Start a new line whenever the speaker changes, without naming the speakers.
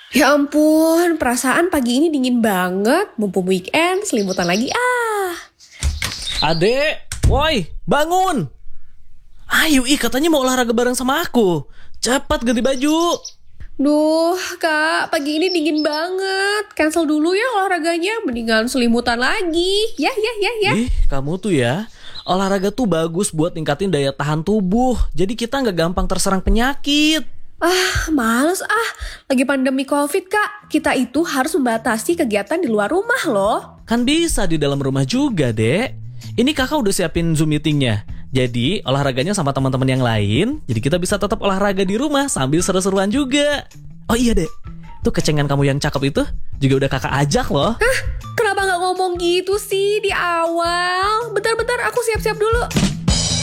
Ya ampun, perasaan pagi ini dingin banget. Mumpung weekend, selimutan lagi
Adek, woi, bangun. Ayo, katanya mau olahraga bareng sama aku. Cepat ganti baju.
Duh, Kak, pagi ini dingin banget. Cancel dulu ya olahraganya, mendingan selimutan lagi. Ya.
Kamu tuh ya, olahraga tuh bagus buat ningkatin daya tahan tubuh. Jadi kita nggak gampang terserang penyakit.
Males Lagi pandemi COVID, Kak. Kita itu harus membatasi kegiatan di luar rumah loh.
Kan bisa di dalam rumah juga, Dek. Ini kakak udah siapin Zoom meetingnya. Jadi olahraganya sama teman-teman yang lain. Jadi kita bisa tetap olahraga di rumah sambil seru-seruan juga. Oh iya, Dek. Tuh kecengan kamu yang cakep itu juga udah kakak ajak loh.
Kenapa nggak ngomong gitu sih di awal? Bentar, aku siap-siap dulu.